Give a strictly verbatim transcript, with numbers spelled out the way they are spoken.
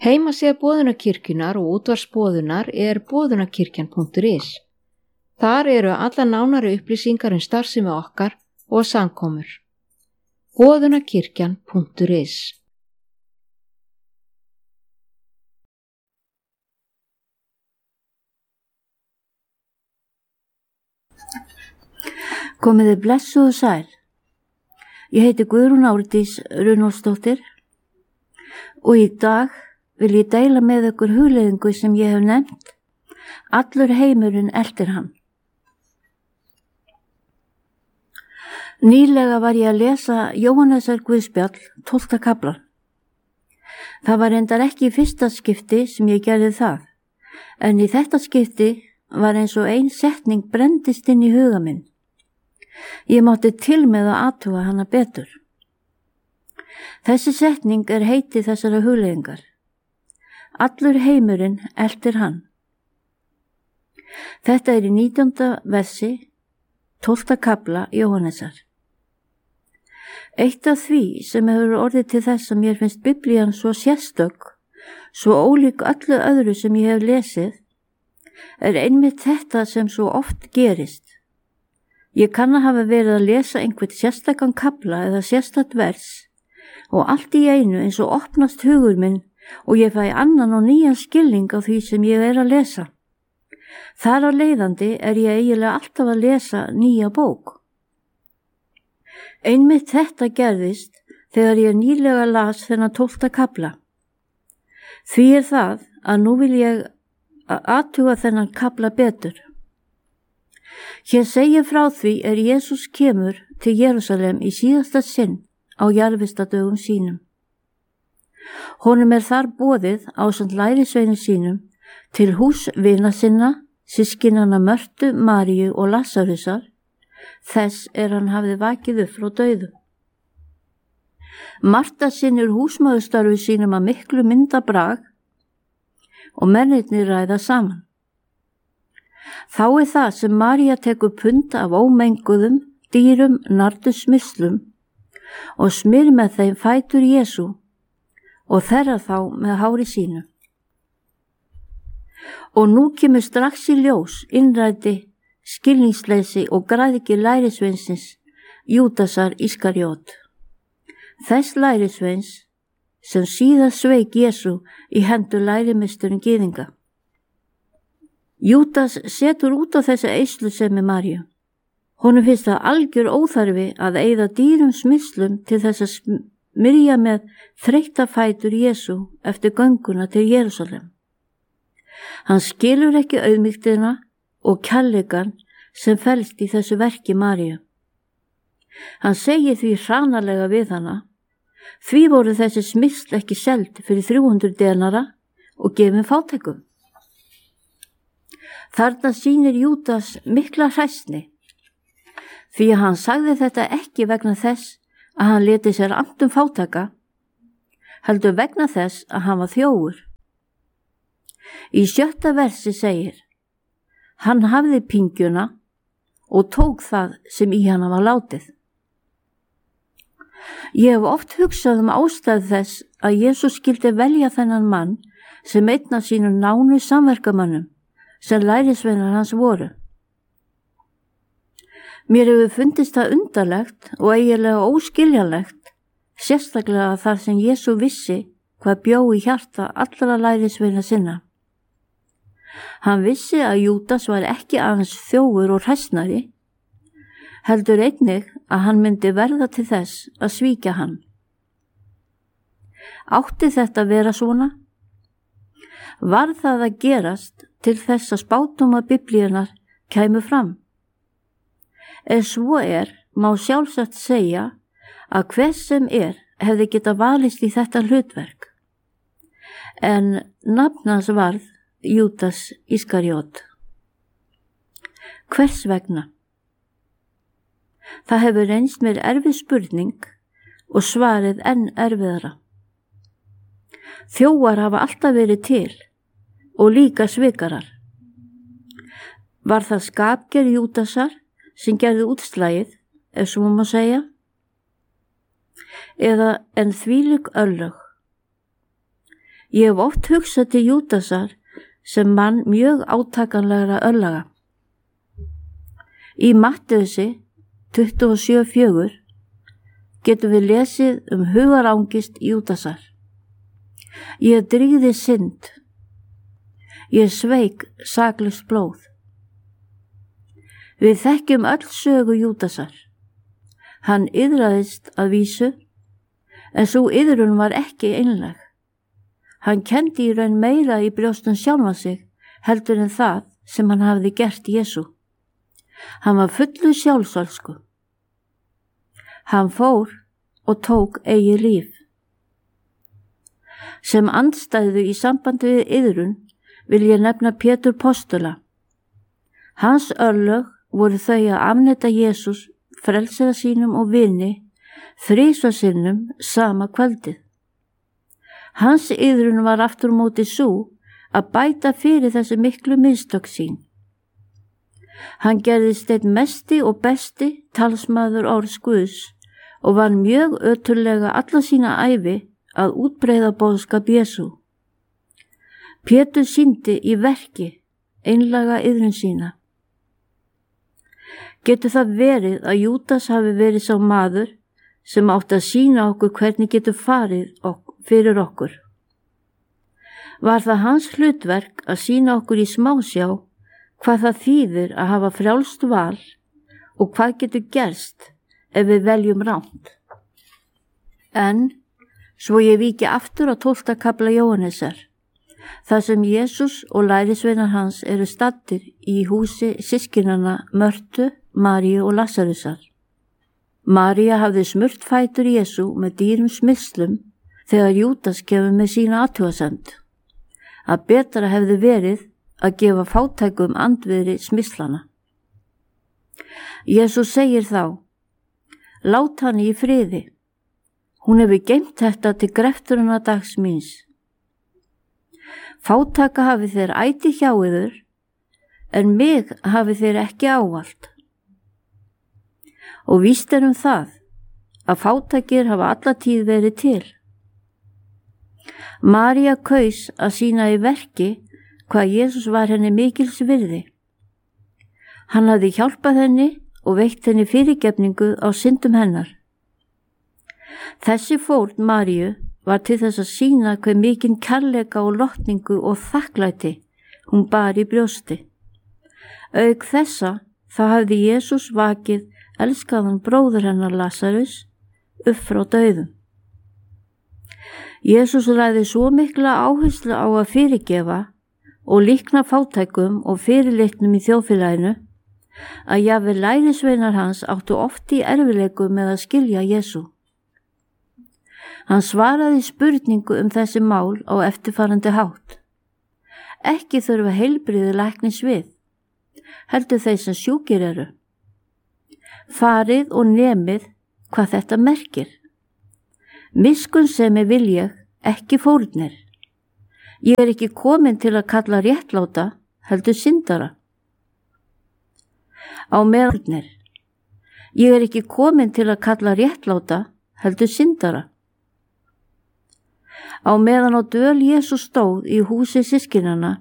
Heimasíða Boðunarkirkjunnar og útvarpsboðunar er boðunarkirkjan punktur is. Þar eru alla nánari upplýsingar um starfsemi okkar og samkomur. boðunarkirkjan punktur is. Komiði blessuð og sæl. Ég heiti Guðrún Árdís Runólfsdóttir og í dag vil ég deila með ykkur hugleiðingu sem ég hef nefnt Allur heimurinn eltir hann. Nýlega var ég að lesa Jóhannesar Guðspjall tólfta kaflan. Það var reyndar ekki í fyrsta skipti sem ég gerði það, en í þetta skipti var eins og ein setning brenndist inn í huga minn. Ég mátti til með að athuga hana betur. Þessi setning er heiti þessara hugleiðingar. Allur heimurinn eltir hann. Þetta er í nítjánda versi, tólfta kafla Jóhannesar. Eitt af því sem hefur orðið til þess að mér finnst Biblían svo sérstök, svo ólík öllu öðru sem ég hef lesið, er einmitt þetta sem svo oft gerist. Ég kann að hafa verið að lesa einhvern sérstakann kafla eða sérstakt vers og allt í einu eins og opnast hugur minn og ég fæ annan og nýjan skilning á því sem ég er að lesa. Þar á leiðandi er ég eiginlega alltaf að lesa nýja bók. Einmitt þetta gerðist þegar ég nýlega las þennan tólfta kafla. Því er það að nú vil ég að athuga þennan kafla betur. Hér segir frá því er Jesús kemur til Jerúsalem í síðasta sinn á jarðvistadögum sínum. Honum er þar boðið ásamt lærisveinum sínum til hús vina sinna, systkinanna Mörtu, Maríu og Lasarusar, þess er hann hafði vakið upp frá dauðum. Marta sinnir húsmóðurstarfi sínum að miklu myndabrag og mennirnir ræða saman. Þá er það sem María tekur pund af ómenguðum, dýrum, nardusmyrslum og smyr með þeim fætur Jesú og þerrar þá með hári sínu. Og nú kemur strax í ljós innræti, skilningsleysi og græðgi lærisveinsins Júdasar Ískariot. Þess lærisveins sem síðar sveik Jesú í hendur lærimisturinn gyðinga. Júdas setur út á þessa eyslusemi Maríu. Honum finnst það algjör óþarfi að eyða dýrum smyrslum til þess að smyrja með þreytta fætur Jesú eftir gönguna til Jerúsalem. Hann skilur ekki auðmýktina og kærleikann sem felst í þessu verki Maríu. Hann segir því hranalega við hana, því voru þessi smyrsl ekki seld fyrir þrjú hundruð denara og gefin fátækum. Þarna sýnir Júdas mikla hræsni, því að hann sagði þetta ekki vegna þess að hann leti sér annt um fátæka, heldur vegna þess að hann var þjófur. Í sjötta versi segir, hann hafði pingjuna og tók það sem í hana var látið. Ég hef oft hugsað um ástæðu þess að Jesús skyldi velja þennan mann sem einn af sínum nánu samverkamönnum, sem lærisveinar hans voru. Mér hefur fundist það undarlegt og eiginlega óskiljanlegt, sérstaklega þar sem Jesú vissi hvað bjó í hjarta allra lærisveina sinna. Hann vissi að Júdas var ekki aðeins þjófur og hræsnari, heldur einnig að hann myndi verða til þess að svíkja hann. Átti þetta vera svona? Var það að gerast til þess að spádóma Biblíunnar kæmu fram? Ef svo er, má sjálfsagt segja að hver sem er hefði geta valist í þetta hlutverk. En nafn hans varð Júdas Ískariot. Hvers vegna? Það hefur reynst mér erfið spurning og svarið enn erfiðara. Þjófar hafa alltaf verið til og líka svikarar. Var það skapgerð Júdasar sem gerði útslagið, ef svo má segja? Eða en þvílík örlög? Ég hef oft hugsað til Júdasar sem mann mjög átakanlegra örlaga. Í Mattheusi tuttugu og sjö fjögur getum við lesið um hugarangist Júdasar. Ég drýgði synd. Ég sveik saklaust blóð. Við þekkjum öll sögu Júdasar. Hann iðraðist að vísu, en sú iðrun var ekki einlæg. Hann kenndi í raun meira í brjóstum sjálfan sig heldur en það sem hann hafði gert Jesú. Hann var fullu sjálfsvölsku. Hann fór og tók eigi líf. Sem andstæðu í sambandi við iðrun vil ég nefna Pétur postula. Hans örlög voru þau að afneita Jesús, frelsara sínum og vini, þrisvar sinnum sama kvöldið. Hans iðrun var aftur móti sú að bæta fyrir þessi miklu mistök sín. Hann gerðist einn mesti og besti talsmaður orðs Guðs og var mjög öturlega alla sína ævi að útbreiða boðskap Jesú. Pétur sýndi í verki einlæga iðrun sína. Getur það verið að Júdas hafi verið sá maður sem átti að sýna okkur hvernig getur farið ok- fyrir okkur? Var það hans hlutverk að sýna okkur í smásjá hvað það þýðir að hafa frjálst val og hvað getur gerst ef við veljum rangt? En svo ég víki aftur á tólfta kafla Jóhannesar, þar sem Jesús og lærisveinar hans eru staddir í húsi systkinanna Mörtu, Maríu og Lasarusar. María hafði smurt fætur Jesú með dýrum smyrslum þegar Júdas kemur með sína athugasemd, að betra hefði verið að gefa fátækum andvirði smyrslana. Jesús segir þá: lát hann í friði, hún hefur geymt þetta til grefturina dags míns. Fátæka hafi þeir æti hjá yður, en mig hafi þeir ekki ávallt. Og víst er um það að fátækir hafa alla tíð verið til. María kaus að sýna í verki hvað Jesús var henni mikils virði. Hann hafði hjálpað henni og veitt henni fyrirgefningu á syndum hennar. Þessi fórn Maríu var til þess að sýna hve mikinn kærleika og lotningu og þakklæti hún bar í brjósti. Auk þessa þá hafði Jesús vakið elskaðan bróður hennar Lasarus upp frá dauðum. Jesús lagði svo mikla áherslu á að fyrirgefa og líkna fátækum og fyrirlitnum í þjóðfélaginu að jafnvel lærisveinar hans áttu oft í erfiðleikum með að skilja Jesú. Hann svaraði spurningu um þessi mál á eftirfarandi hátt: ekki þurfa heilbrigði læknis við, heldur þeir sem sjúkir eru. Farið og nemið hvað þetta merkir. Miskunnsemi vil ég, ekki fórnir. Ég er ekki komin til að kalla réttláta, heldur syndara. Á meðan ég er ekki komin til að kalla réttláta, heldur syndara. Á meðan á dvöl Jesús stóð í húsi systkinanna